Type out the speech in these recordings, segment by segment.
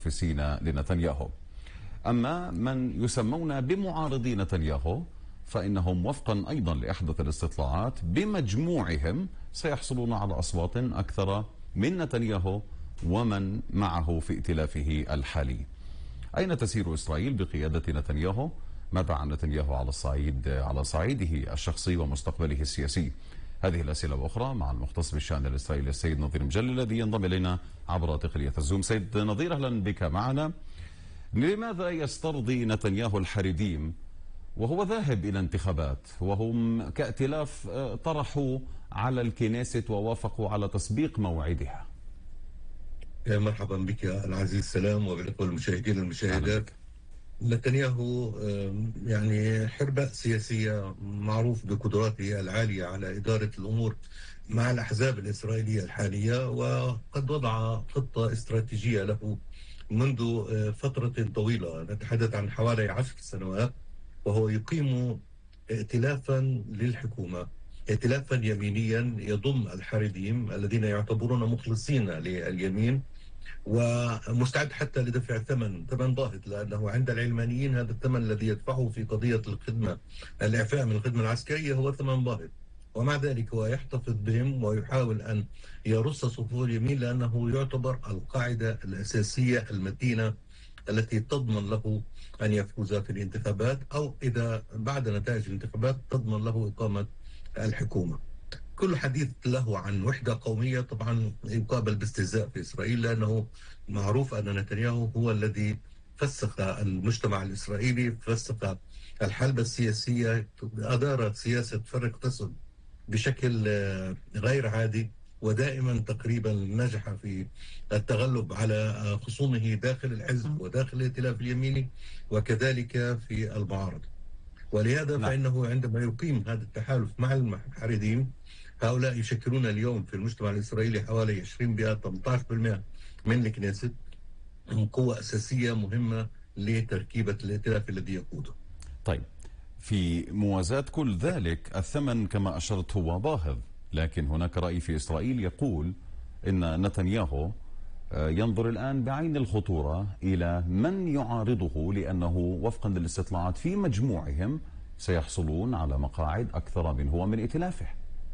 المنافسين لنتنياهو. أما من يسمون بمعارضي نتنياهو فإنهم وفقا أيضا لأحدث الاستطلاعات بمجموعهم سيحصلون على أصوات أكثر من نتنياهو ومن معه في ائتلافه الحالي. أين تسير إسرائيل بقيادة نتنياهو؟ ماذا عن نتنياهو على صعيده الشخصي ومستقبله السياسي؟ هذه الأسئلة وأخرى مع المختص بالشأن الإسرائيلي السيد نظير مجلل الذي ينضم إلينا عبر تقنية الزوم. سيد نظير، أهلا بك معنا. لماذا يسترضي نتنياهو الحريديم وهو ذاهب إلى انتخابات وهم كائتلاف طرحوا على الكنيست ووافقوا على تسبيق موعدها؟ مرحبا بك العزيز سلام وبالإخوة المشاهدين والمشاهدات. نتنياهو يعني حربة سياسية، معروف بقدراته العالية على إدارة الأمور مع الأحزاب الإسرائيلية الحالية، وقد وضع خطة استراتيجية له منذ فترة طويلة، نتحدث عن حوالي 10 سنوات، وهو يقيم ائتلافا للحكومة، ائتلافا يمينيا يضم الحريديم الذين يعتبرون مخلصين لليمين، ومستعد حتى لدفع ثمن باهظ، لأنه عند العلمانيين هذا الثمن الذي يدفعه في قضية الخدمة، الإعفاء من الخدمة العسكرية، هو ثمن باهظ. ومع ذلك هو يحتفظ بهم ويحاول أن يرص صفوف اليمين، لأنه يعتبر القاعدة الأساسية المتينة التي تضمن له أن يفوز في الانتخابات، أو إذا بعد نتائج الانتخابات تضمن له إقامة الحكومة. كل حديث له عن وحدة قومية طبعا يقابل باستهزاء في إسرائيل، لأنه معروف أن نتنياهو هو الذي فسخ المجتمع الإسرائيلي، فسخ الحلبة السياسية، أدار سياسة فرق تسد بشكل غير عادي، ودائما تقريبا نجح في التغلب على خصومه داخل الحزب وداخل الائتلاف اليميني وكذلك في المعارضة. ولهذا فإنه عندما يقيم هذا التحالف مع الحريديم، هؤلاء يشكلون اليوم في المجتمع الإسرائيلي حوالي 20% 18% من الكنيست، هم قوة أساسية مهمة لتركيبة الائتلاف الذي يقوده. طيب، في موازاة كل ذلك الثمن كما أشرت هو باهظ، لكن هناك رأي في إسرائيل يقول إن نتنياهو ينظر الآن بعين الخطورة إلى من يعارضه، لأنه وفقا للاستطلاعات في مجموعهم سيحصلون على مقاعد أكثر منه ومن ائتلافه.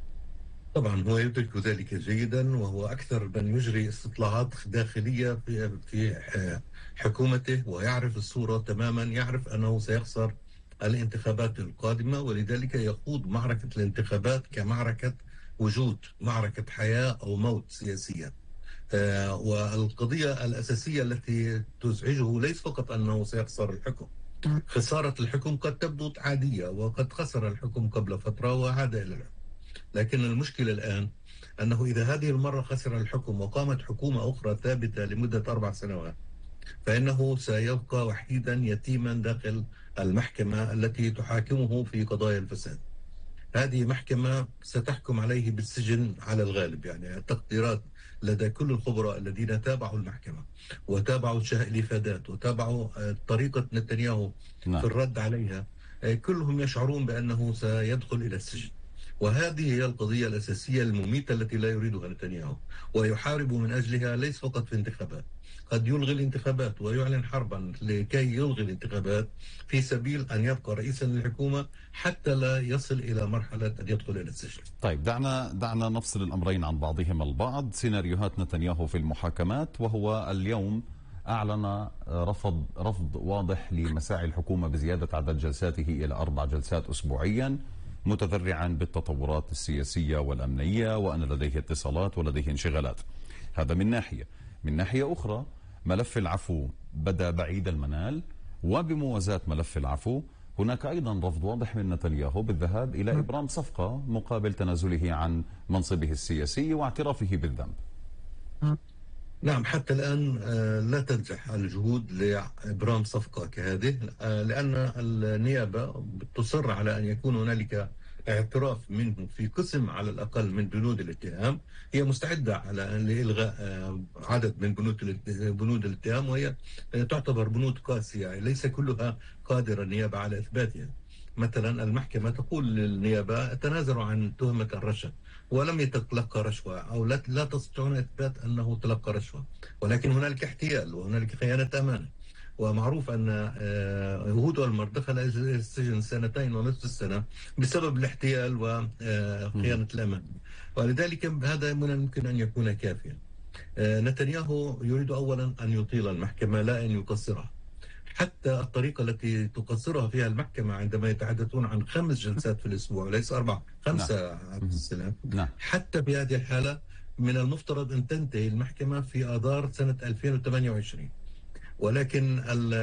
طبعا هو يدرك ذلك جيدا، وهو أكثر من يجري استطلاعات داخلية في حكومته، ويعرف الصورة تماما، يعرف أنه سيخسر الانتخابات القادمة، ولذلك يخوض معركة الانتخابات كمعركة وجود، معركة حياة أو موت سياسيا. والقضية الأساسية التي تزعجه ليس فقط أنه سيخسر الحكم، خسارة الحكم قد تبدو عادية، وقد خسر الحكم قبل فترة وعاد إلى الحكم، لكن المشكلة الآن أنه إذا هذه المرة خسر الحكم وقامت حكومة أخرى ثابتة لمدة 4 سنوات، فإنه سيبقى وحيدا يتيما داخل المحكمة التي تحاكمه في قضايا الفساد. هذه محكمة ستحكم عليه بالسجن على الغالب، يعني التقديرات لدى كل الخبراء الذين تابعوا المحكمة وتابعوا الإفادات وتابعوا طريقة نتنياهو في الرد عليها، كلهم يشعرون بأنه سيدخل إلى السجن. وهذه هي القضية الأساسية المميتة التي لا يريدها نتنياهو، ويحارب من أجلها ليس فقط في انتخابات، قد يلغي الانتخابات ويعلن حربا لكي يلغي الانتخابات في سبيل أن يبقى رئيسا للحكومة حتى لا يصل إلى مرحلة أن يدخل إلى السجن. طيب، دعنا نفصل الأمرين عن بعضهما البعض. سيناريوهات نتنياهو في المحاكمات، وهو اليوم أعلن رفض واضح لمساعي الحكومة بزيادة عدد جلساته إلى 4 جلسات أسبوعيا، متذرعا بالتطورات السياسية والأمنية وأن لديه اتصالات ولديه انشغالات. هذا من ناحية. من ناحية أخرى، ملف العفو بدا بعيد المنال، وبموازاة ملف العفو هناك أيضا رفض واضح من نتنياهو بالذهاب إلى إبرام صفقة مقابل تنازله عن منصبه السياسي واعترافه بالذنب. نعم، حتى الآن لا تنجح الجهود لإبرام صفقة كهذه، لأن النيابة تصر على أن يكون هنالك اعتراف منه في قسم على الأقل من بنود الاتهام. هي مستعدة على لإلغاء عدد من بنود الاتهام، وهي تعتبر بنود قاسية، ليس كلها قادرة النيابة على إثباتها. مثلا المحكمة تقول للنيابة تنازلوا عن تهمة الرشا، ولم يتلقى رشوة، أو لا تستطيعون إثبات أنه تلقى رشوة، ولكن هنالك احتيال وهنالك خيانة أمانة. ومعروف أن يهود أولمر دخل السجن 2.5 سنة بسبب الاحتيال مهم. وخيانة الأمان، ولذلك هذا من الممكن أن يكون كافيا. نتنياهو يريد أولا أن يطيل المحكمة لا أن يقصرها. حتى الطريقة التي تقصرها فيها المحكمة عندما يتحدثون عن 5 جلسات في الأسبوع وليس 4، نعم. 5 عبد مهم. السلام. نعم. حتى في هذه الحالة من المفترض أن تنتهي المحكمة في آذار سنة 2028، ولكن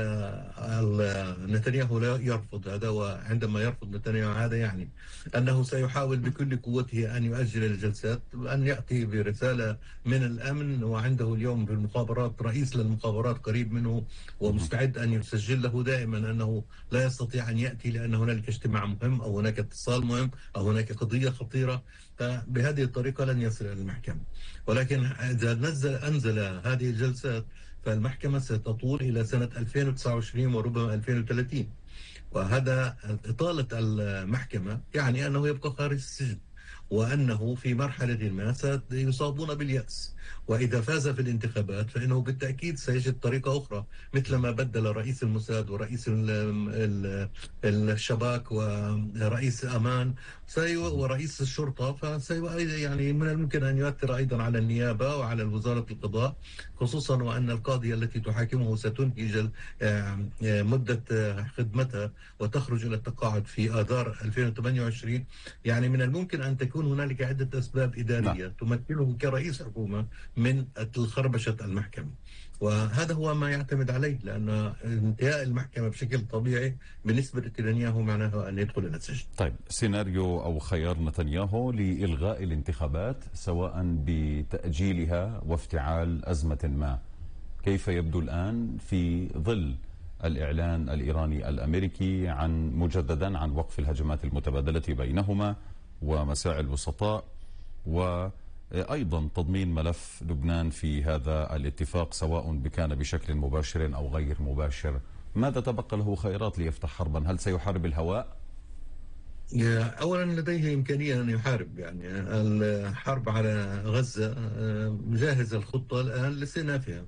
نتنياهو لا يرفض هذا. وعندما يرفض نتنياهو هذا يعني أنه سيحاول بكل قوته أن يؤجل الجلسات، أن يأتي برسالة من الأمن. وعنده اليوم في المخابرات رئيس للمخابرات قريب منه مهم. ومستعد أن يسجل له دائما أنه لا يستطيع أن يأتي لأن هنالك اجتماع مهم أو هناك اتصال مهم أو هناك قضية خطيرة. فبهذه الطريقة لن يصل إلى المحكمة. ولكن إذا أنزل هذه الجلسات فالمحكمة ستطول إلى سنة 2029 وربما 2030. وهذا إطالة المحكمة يعني أنه يبقى خارج السجن، وأنه في مرحلة ما سيصابون باليأس. وإذا فاز في الانتخابات فإنه بالتأكيد سيجد طريقة أخرى، مثل ما بدل رئيس الموساد ورئيس الشباك ورئيس أمان ورئيس الشرطة. يعني من الممكن أن يؤثر أيضا على النيابة وعلى وزارة القضاء، خصوصا وأن القاضية التي تحاكمه ستنهي مدة خدمتها وتخرج إلى التقاعد في آذار 2028. يعني من الممكن أن تكون هنالك عدة أسباب نعم. إدارية تمكنه كرئيس حكومة من خربشة المحكمة. وهذا هو ما يعتمد عليه، لأن انتهاء المحكمة بشكل طبيعي بالنسبة لنتنياهو معناه أن يدخل إلى السجن. طيب، سيناريو أو خيار نتنياهو لإلغاء الانتخابات سواء بتأجيلها وافتعال أزمة ما، كيف يبدو الآن في ظل الإعلان الإيراني الأمريكي مجددا عن وقف الهجمات المتبادلة بينهما ومساعي الوسطاء، وأيضا تضمين ملف لبنان في هذا الاتفاق سواء كان بشكل مباشر أو غير مباشر؟ ماذا تبقى له خيارات ليفتح حربا؟ هل سيحارب الهواء؟ أولا لديه إمكانية أن يحارب، يعني الحرب على غزة مجهز الخطة الآن لاستئنافها.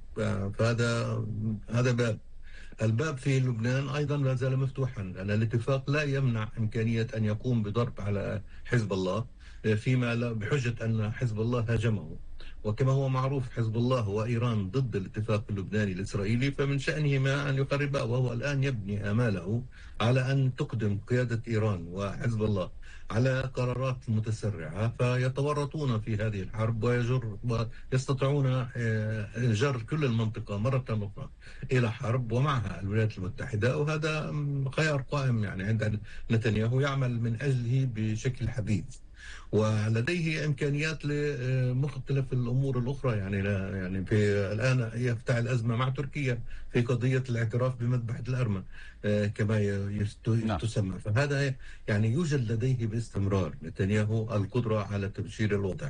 فهذا باب. الباب في لبنان أيضا لا زال مفتوحا، لأن الاتفاق لا يمنع إمكانية أن يقوم بضرب على حزب الله بحجة أن حزب الله هاجمه. وكما هو معروف حزب الله وإيران ضد الاتفاق اللبناني الإسرائيلي، فمن شأنهما أن يقربا. وهو الآن يبني آماله على أن تقدم قيادة إيران وحزب الله على قرارات متسرعة، فيتورطون في هذه الحرب ويستطيعون جر كل المنطقة مرة أخرى إلى حرب ومعها الولايات المتحدة. وهذا خيار قائم يعني عند نتنياهو، يعمل من أجله بشكل حثيث. ولديه إمكانيات لمختلف الأمور الأخرى، يعني يعني في الآن يفتعل أزمة مع تركيا في قضية الاعتراف بمذبحة الأرمن كما نعم. تسمى. فهذا يعني يوجد لديه باستمرار نتنياهو القدرة على تبشير الوضع.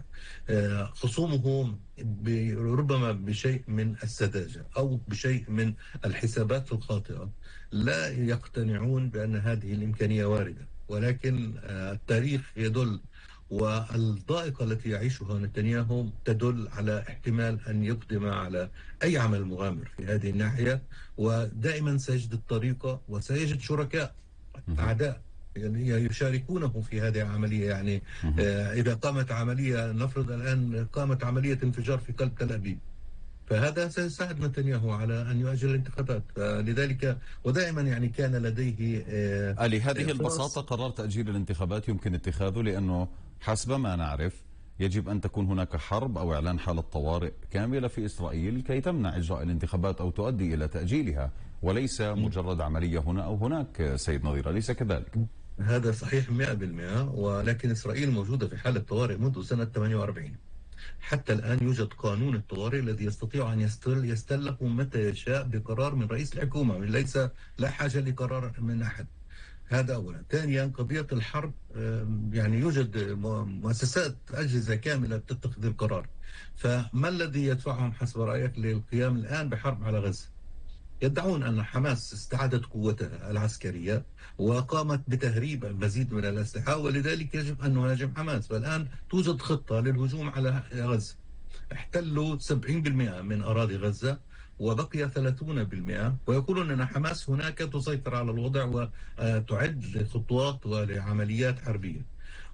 خصومه ربما بشيء من السذاجة أو بشيء من الحسابات الخاطئة لا يقتنعون بأن هذه الإمكانية واردة، ولكن التاريخ يدل والضائقة التي يعيشها نتنياهو تدل على احتمال أن يقدم على أي عمل مغامر في هذه الناحية. ودائما سيجد الطريقة وسيجد شركاء أعداء يعني يشاركونه في هذه العملية. يعني إذا قامت عملية، نفرض الآن قامت عملية انفجار في قلب تل أبيب، فهذا سيساعد نتنياهو على أن يؤجل الانتخابات. فلذلك ودائما يعني كان لديه لهذه فرص. البساطة قرار تأجيل الانتخابات يمكن اتخاذه، لأنه حسب ما نعرف يجب أن تكون هناك حرب أو إعلان حالة طوارئ كاملة في إسرائيل كي تمنع إجراء الانتخابات أو تؤدي إلى تأجيلها، وليس مجرد عملية هنا أو هناك. سيد نظير، أليس كذلك؟ هذا صحيح 100%. ولكن إسرائيل موجودة في حالة طوارئ منذ سنة 48. حتى الآن يوجد قانون الطوارئ الذي يستطيع أن يستله متى يشاء بقرار من رئيس الحكومة، ليس لا حاجة لقرار من أحد. هذا أولا. ثانيا قضية الحرب، يعني يوجد مؤسسات أجهزة كاملة تتخذ القرار. فما الذي يدفعهم حسب رأيك للقيام الآن بحرب على غزة؟ يدعون أن حماس استعادت قوتها العسكرية وقامت بتهريب المزيد من الأسلحة، ولذلك يجب أن نهاجم حماس. فالآن توجد خطة للهجوم على غزة. احتلوا 70% من أراضي غزة وبقي 30%، ويقولون أن حماس هناك تسيطر على الوضع وتعد لخطوات ولعمليات حربية.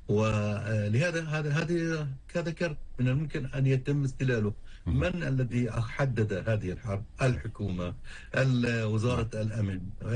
ولهذا هذا كرت من الممكن أن يتم استغلاله. من الذي حدد هذه الحرب؟ الحكومة، نعم. وزارة الأمن،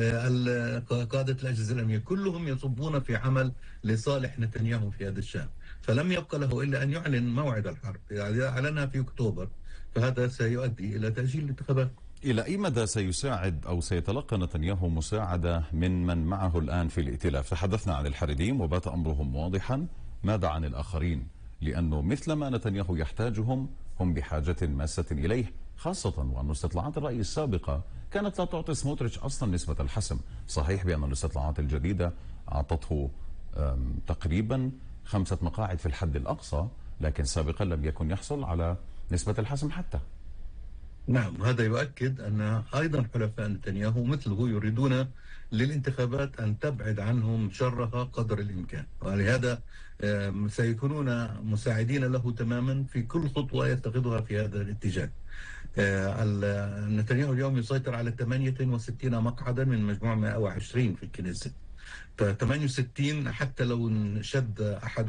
قادة الأجهزة الأمنية، كلهم يصبون في عمل لصالح نتنياهو في هذا الشأن. فلم يبقى له إلا أن يعلن موعد الحرب، يعني أعلنها في أكتوبر، فهذا سيؤدي إلى تأجيل الانتخابات. إلى أي مدى سيساعد أو سيتلقى نتنياهو مساعدة من معه الآن في الائتلاف؟ تحدثنا عن الحريديم وبات أمرهم واضحا، ماذا عن الآخرين؟ لأنه مثل ما نتنياهو يحتاجهم هم بحاجة ماسة إليه، خاصة وأن استطلاعات الرأي السابقة كانت لا تعطي سموتريتش أصلا نسبة الحسم. صحيح بأن الاستطلاعات الجديدة أعطته تقريبا 5 مقاعد في الحد الأقصى، لكن سابقا لم يكن يحصل على نسبة الحسم حتى. نعم، هذا يؤكد أن أيضا حلفاء نتنياهو مثله يريدون للانتخابات أن تبعد عنهم شرها قدر الإمكان، ولهذا سيكونون مساعدين له تماما في كل خطوة يتخذها في هذا الاتجاه. نتنياهو اليوم يسيطر على 68 مقعدا من مجموع 120 في الكنيست. ف 68 حتى لو شد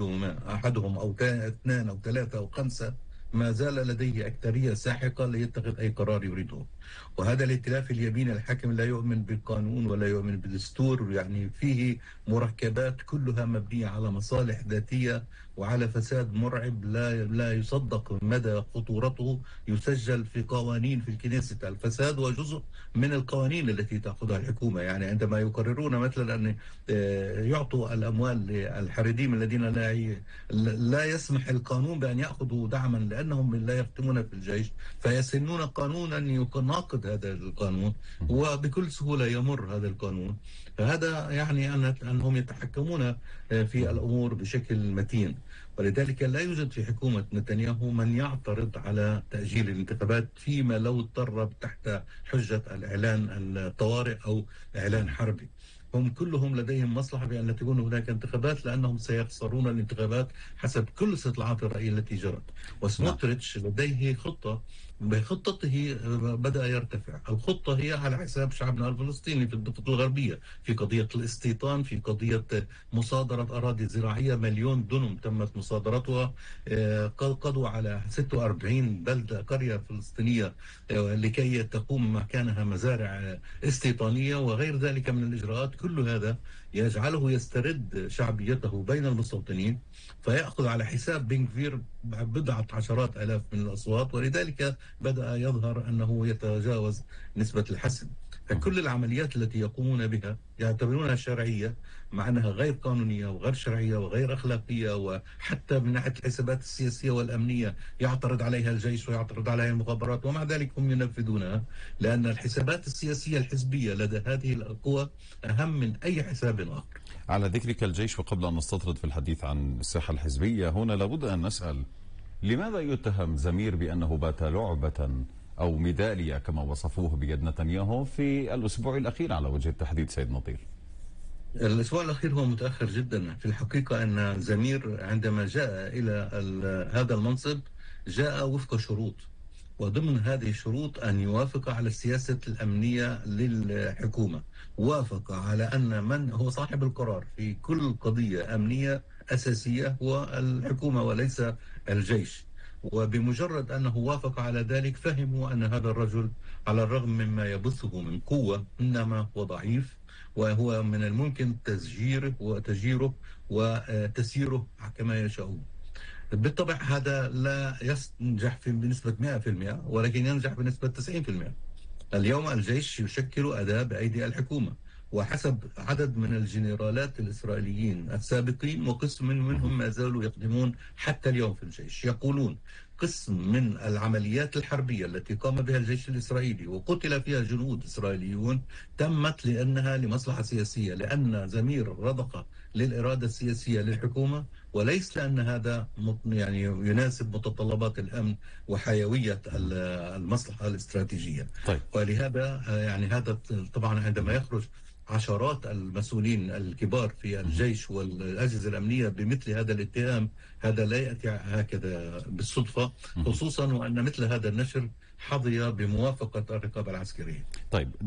أحدهم أو اثنان أو ثلاثة أو خمسة، ما زال لديه أكثرية ساحقة ليتخذ أي قرار يريده. وهذا الائتلاف اليمين الحاكم لا يؤمن بالقانون ولا يؤمن بالدستور، يعني فيه مركبات كلها مبنية على مصالح ذاتية وعلى فساد مرعب لا يصدق مدى خطورته. يسجل في قوانين في الكنيسة. الفساد هو جزء من القوانين التي تأخذها الحكومة. يعني عندما يقررون مثلا أن يعطوا الأموال للحريديم الذين لا يسمح القانون بأن يأخذوا دعما لأنهم لا يختمون في الجيش، فيسنون قانونا يناقض هذا القانون وبكل سهولة يمر هذا القانون. فهذا يعني أنهم يتحكمون في الأمور بشكل متين. ولذلك لا يوجد في حكومة نتنياهو من يعترض على تأجيل الانتخابات، فيما لو اضطر تحت حجة الإعلان الطوارئ أو إعلان حربي. هم كلهم لديهم مصلحة بأن لا تكون هناك انتخابات، لأنهم سيخسرون الانتخابات حسب كل استطلاعات الرأي التي جرت. نعم. وسموتريتش لديه خطة، بخطته بدأ يرتفع. الخطة هي على حساب شعبنا الفلسطيني في الضفة الغربية، في قضية الاستيطان، في قضية مصادرة أراضي زراعية. 1,000,000 دنم تمت مصادرتها. قضوا على 46 بلدة قرية فلسطينية لكي تقوم مكانها مزارع استيطانية وغير ذلك من الإجراءات. كل هذا يجعله يسترد شعبيته بين المستوطنين، فيأخذ على حساب بن كفير بضعة عشرات آلاف من الأصوات، ولذلك بدأ يظهر أنه يتجاوز نسبة الحسم. فكل العمليات التي يقومون بها يعتبرونها شرعية، مع أنها غير قانونية وغير شرعية وغير أخلاقية، وحتى من ناحية الحسابات السياسية والأمنية يعترض عليها الجيش ويعترض عليها المخابرات، ومع ذلك هم ينفذونها، لأن الحسابات السياسية الحزبية لدى هذه القوى أهم من أي حساب آخر. على ذكرك الجيش، وقبل أن نستطرد في الحديث عن الساحة الحزبية، هنا لابد أن نسأل: لماذا يتهم زمير بأنه بات لعبة أو ميدالية كما وصفوه بيد نتنياهو في الأسبوع الأخير على وجه التحديد سيد نطير؟ الأسبوع الأخير هو متأخر جدا. في الحقيقة أن زمير عندما جاء إلى هذا المنصب جاء وفق شروط، وضمن هذه الشروط أن يوافق على السياسة الأمنية للحكومة. وافق على أن من هو صاحب القرار في كل قضية أمنية أساسية هو الحكومة وليس الجيش. وبمجرد أنه وافق على ذلك فهموا أن هذا الرجل على الرغم مما يبثه من قوة إنما هو ضعيف، وهو من الممكن تسجيره وتسييره كما يشاءون. بالطبع هذا لا ينجح بنسبة 100%، ولكن ينجح بنسبة 90%. اليوم الجيش يشكل أداة بأيدي الحكومة، وحسب عدد من الجنرالات الإسرائيليين السابقين وقسم منهم ما زالوا يقدمون حتى اليوم في الجيش، يقولون قسم من العمليات الحربية التي قام بها الجيش الإسرائيلي وقتل فيها جنود إسرائيليون تمت لأنها لمصلحة سياسية، لأن زمير رضخ للإرادة السياسية للحكومة، وليس لأن هذا يعني يناسب متطلبات الأمن وحيوية المصلحة الاستراتيجية. طيب. ولهذا يعني هذا طبعا عندما يخرج عشرات المسؤولين الكبار في الجيش والأجهزة الأمنية بمثل هذا الاتهام، هذا لا يأتي هكذا بالصدفة، خصوصا وأن مثل هذا النشر حظي بموافقة الرقابة العسكرية. طيب